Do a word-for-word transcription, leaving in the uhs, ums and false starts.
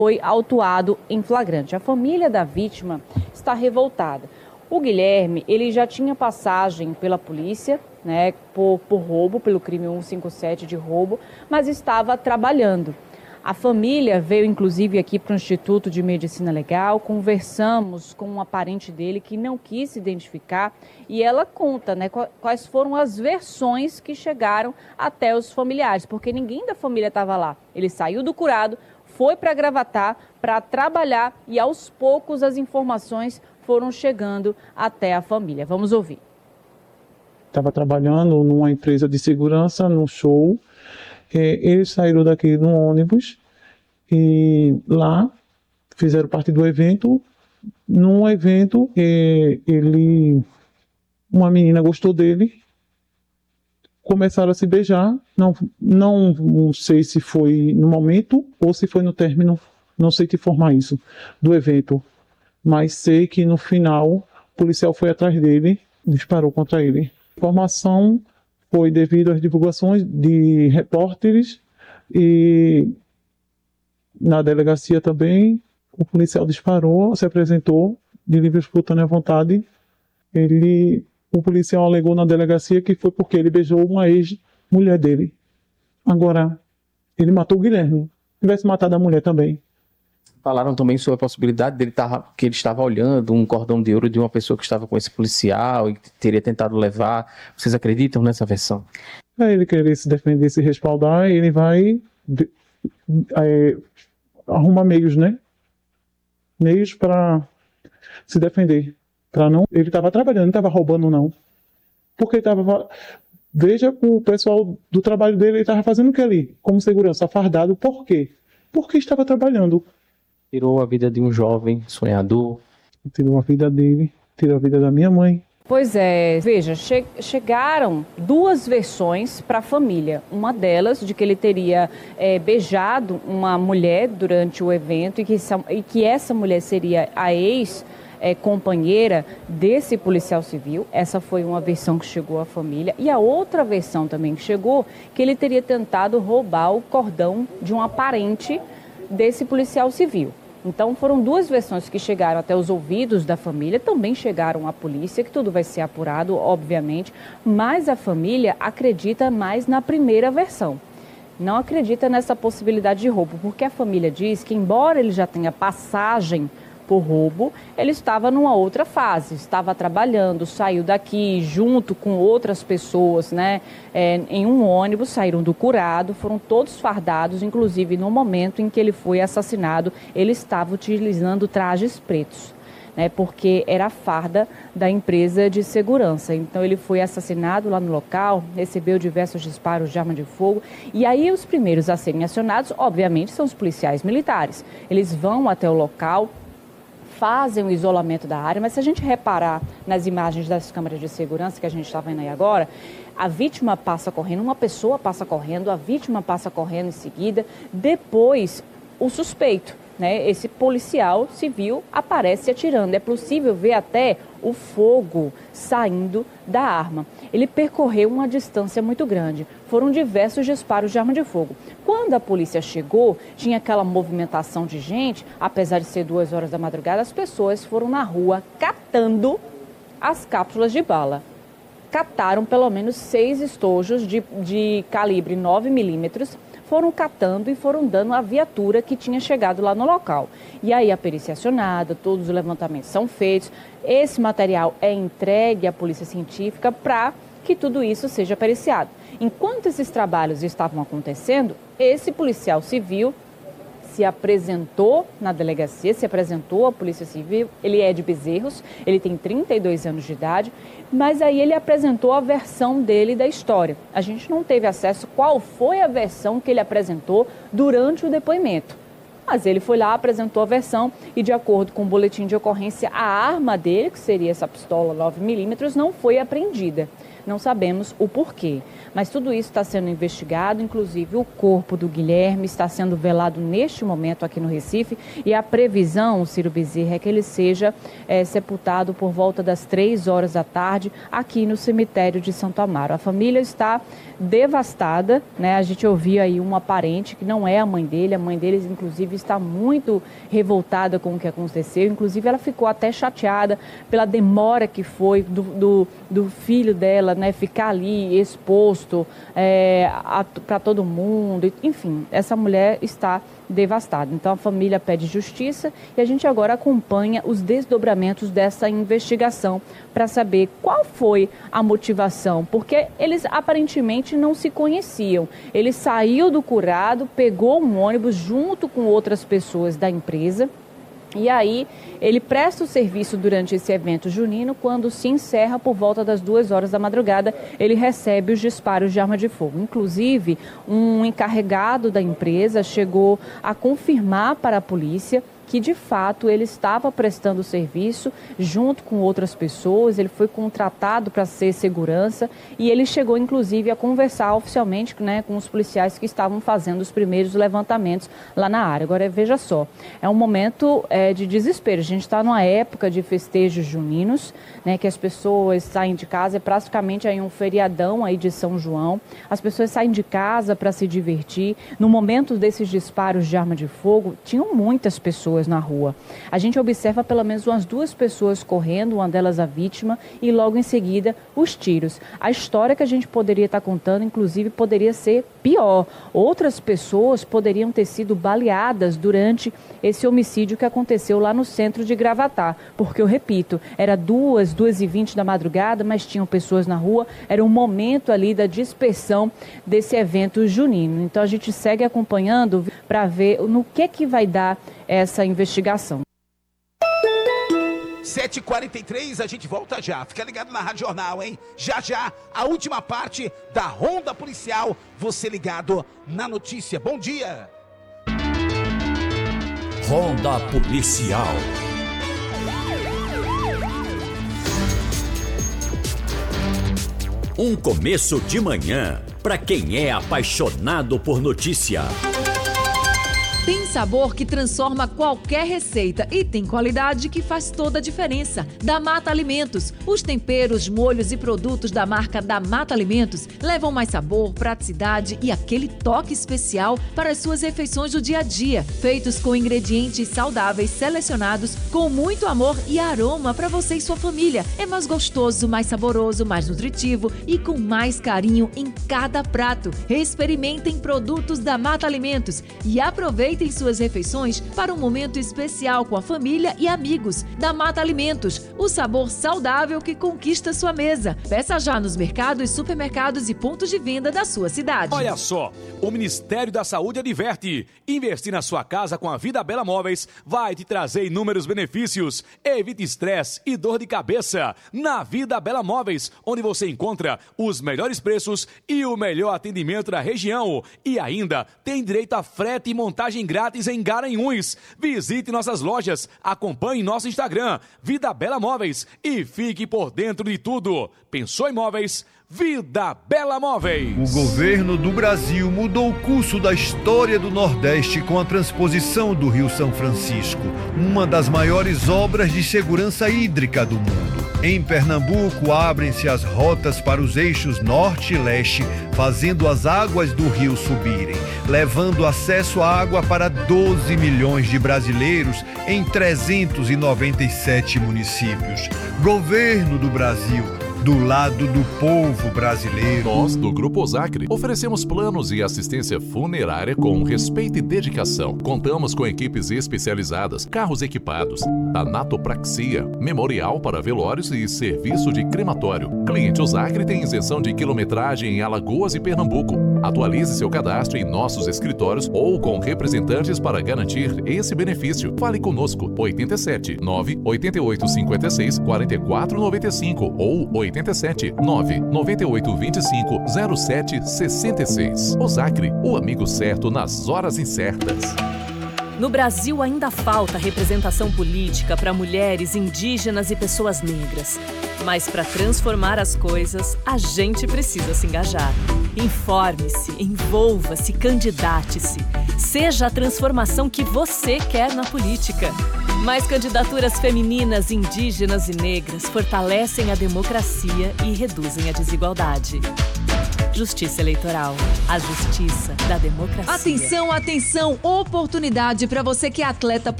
foi autuado em flagrante. A família da vítima está revoltada. O Guilherme, ele já tinha passagem pela polícia, né, por, por roubo, pelo crime cento e cinquenta e sete de roubo, mas estava trabalhando. A família veio, inclusive, aqui para o Instituto de Medicina Legal, conversamos com uma parente dele que não quis se identificar e ela conta, né, quais foram as versões que chegaram até os familiares, porque ninguém da família estava lá. Ele saiu do curado, foi para Gravatá para trabalhar e, aos poucos, as informações foram chegando até a família. Vamos ouvir. Estava trabalhando numa empresa de segurança, num show. Eles saíram daqui no ônibus e lá fizeram parte do evento. Num evento, ele, uma menina gostou dele, começaram a se beijar. Não, não sei se foi no momento ou se foi no término, não sei te informar isso, do evento. Mas sei que no final o policial foi atrás dele, disparou contra ele. A informação foi devido às divulgações de repórteres e na delegacia também o policial disparou, se apresentou de livre e espontânea vontade. Ele, o policial alegou na delegacia que foi porque ele beijou uma ex-mulher dele. Agora, ele matou o Guilherme. Se tivesse matado a mulher também. Falaram também sobre a possibilidade dele estar, que ele estava olhando um cordão de ouro de uma pessoa que estava com esse policial e que teria tentado levar. Vocês acreditam nessa versão? É, ele querer se defender, se respaldar, ele vai é, arrumar meios, né? Meios para se defender. Para não, ele estava trabalhando, não estava roubando não. Porque ele estava, veja o pessoal do trabalho dele, ele estava fazendo o que ali? Como segurança, fardado. Por quê? Porque estava trabalhando. Tirou a vida de um jovem sonhador. Tirou a vida dele, tirou a vida da minha mãe. Pois é, veja, che- chegaram duas versões para a família. Uma delas de que ele teria é, beijado uma mulher durante o evento e que, essa, e que essa mulher seria a ex-companheira desse policial civil. Essa foi uma versão que chegou à família. E a outra versão também que chegou, que ele teria tentado roubar o cordão de um parente desse policial civil. Então foram duas versões que chegaram até os ouvidos da família, também chegaram à polícia, que tudo vai ser apurado, obviamente, mas a família acredita mais na primeira versão. Não acredita nessa possibilidade de roubo, porque a família diz que, embora ele já tenha passagem por roubo, ele estava numa outra fase, estava trabalhando, saiu daqui junto com outras pessoas, né, é, em um ônibus, saíram do curado, foram todos fardados, inclusive no momento em que ele foi assassinado, ele estava utilizando trajes pretos, né, porque era a farda da empresa de segurança. Então ele foi assassinado lá no local, recebeu diversos disparos de arma de fogo, e aí os primeiros a serem acionados, obviamente, são os policiais militares. Eles vão até o local, fazem o isolamento da área, mas se a gente reparar nas imagens das câmeras de segurança que a gente está vendo aí agora, a vítima passa correndo, uma pessoa passa correndo, a vítima passa correndo em seguida, depois o suspeito, né, esse policial civil aparece atirando. É possível ver até o fogo saindo da arma. Ele percorreu uma distância muito grande. Foram diversos disparos de arma de fogo. Quando a polícia chegou, tinha aquela movimentação de gente, apesar de ser duas horas da madrugada, as pessoas foram na rua catando as cápsulas de bala. Cataram pelo menos seis estojos de, de calibre nove milímetros, foram catando e foram dando a viatura que tinha chegado lá no local. E aí a perícia é acionada, todos os levantamentos são feitos, esse material é entregue à polícia científica para que tudo isso seja periciado. Enquanto esses trabalhos estavam acontecendo, esse policial civil se apresentou na delegacia, se apresentou à Polícia Civil. Ele é de Bezerros, ele tem trinta e dois anos de idade, mas aí ele apresentou a versão dele da história. A gente não teve acesso qual foi a versão que ele apresentou durante o depoimento. Mas ele foi lá, apresentou a versão e, de acordo com o boletim de ocorrência, a arma dele, que seria essa pistola nove milímetros, não foi apreendida. não sabemos o porquê. Mas tudo isso está sendo investigado, inclusive o corpo do Guilherme está sendo velado neste momento aqui no Recife e a previsão, Ciro Bezerra, é que ele seja é, sepultado por volta das três horas da tarde aqui no cemitério de Santo Amaro. A família está devastada, né? A gente ouviu aí uma parente que não é a mãe dele, a mãe deles inclusive está muito revoltada com o que aconteceu, inclusive ela ficou até chateada pela demora que foi do, do, do filho dela, né, ficar ali exposto é, para todo mundo, enfim, essa mulher está devastada. Então a família pede justiça e a gente agora acompanha os desdobramentos dessa investigação para saber qual foi a motivação, porque eles aparentemente não se conheciam. Ele saiu do curado, pegou um ônibus junto com outras pessoas da empresa. E aí, ele presta o serviço durante esse evento junino, quando se encerra por volta das duas horas da madrugada, ele recebe os disparos de arma de fogo. Inclusive, um encarregado da empresa chegou a confirmar para a polícia que, de fato, ele estava prestando serviço junto com outras pessoas, ele foi contratado para ser segurança e ele chegou, inclusive, a conversar oficialmente, né, com os policiais que estavam fazendo os primeiros levantamentos lá na área. Agora, veja só, é um momento é, de desespero. A gente está numa época de festejos juninos, né, que as pessoas saem de casa, é praticamente aí um feriadão aí de São João, as pessoas saem de casa para se divertir. No momento desses disparos de arma de fogo, tinham muitas pessoas na rua. A gente observa pelo menos umas duas pessoas correndo, uma delas a vítima, e logo em seguida os tiros. A história que a gente poderia estar contando, inclusive, poderia ser pior. Outras pessoas poderiam ter sido baleadas durante esse homicídio que aconteceu lá no centro de Gravatá, porque, eu repito, era duas, duas e vinte da madrugada, mas tinham pessoas na rua, era um momento ali da dispersão desse evento junino. Então a gente segue acompanhando para ver no que que vai dar essa investigação. sete e quarenta e três, a gente volta já. Fica ligado na Rádio Jornal, hein? Já já, a última parte da Ronda Policial. Você ligado na notícia. Bom dia. Ronda Policial. Um começo de manhã para quem é apaixonado por notícia. Tem sabor que transforma qualquer receita e tem qualidade que faz toda a diferença. Da Mata Alimentos. Os temperos, molhos e produtos da marca da Mata Alimentos levam mais sabor, praticidade e aquele toque especial para as suas refeições do dia a dia. Feitos com ingredientes saudáveis selecionados com muito amor e aroma para você e sua família. É mais gostoso, mais saboroso, mais nutritivo e com mais carinho em cada prato. Experimentem produtos da Mata Alimentos e aproveitem suas refeições para um momento especial com a família e amigos. Da Mata Alimentos, o sabor saudável que conquista sua mesa. Peça já nos mercados, supermercados e pontos de venda da sua cidade. Olha só, o Ministério da Saúde adverte: investir na sua casa com a Vida Bela Móveis vai te trazer inúmeros benefícios. Evite estresse e dor de cabeça. Na Vida Bela Móveis, onde você encontra os melhores preços e o melhor atendimento da região. E ainda tem direito a frete e montagem grátis em Garanhuns. Visite nossas lojas, acompanhe nosso Instagram, Vida Bela Móveis, e fique por dentro de tudo. Pensou em móveis? Vida Bela Móveis. O governo do Brasil mudou o curso da história do Nordeste com a transposição do Rio São Francisco, uma das maiores obras de segurança hídrica do mundo. Em Pernambuco, abrem-se as rotas para os eixos norte e leste, fazendo as águas do rio subirem, levando acesso à água para doze milhões de brasileiros em trezentos e noventa e sete municípios. Governo do Brasil, do lado do povo brasileiro. Nós, do Grupo Osacre, oferecemos planos e assistência funerária com respeito e dedicação. Contamos com equipes especializadas, carros equipados, tanatopraxia, memorial para velórios e serviço de crematório. Cliente Osacre tem isenção de quilometragem em Alagoas e Pernambuco. Atualize seu cadastro em nossos escritórios ou com representantes para garantir esse benefício. Fale conosco, oito sete nove oito oito cinco seis quatro quatro nove cinco ou oito sete nove nove oito dois cinco zero sete seis seis. Osacre, o amigo certo nas horas incertas. No Brasil ainda falta representação política para mulheres, indígenas e pessoas negras. Mas para transformar as coisas, a gente precisa se engajar. Informe-se, envolva-se, candidate-se. Seja a transformação que você quer na política. Mais candidaturas femininas, indígenas e negras fortalecem a democracia e reduzem a desigualdade. Justiça Eleitoral. A justiça da democracia. Atenção, atenção! Oportunidade para você que é atleta